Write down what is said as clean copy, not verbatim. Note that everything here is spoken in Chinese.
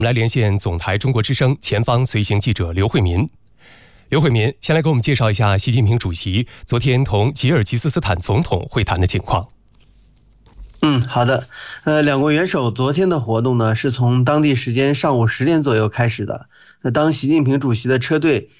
我们来连线总台中国之声前方随行记者刘慧民。刘慧民，先来给我们介绍一下习近平主席昨天同吉尔吉斯斯坦总统会谈的情况。 好的。两国元首昨天的活动呢，是从当地时间上午10点左右开始的。当习近平主席的车队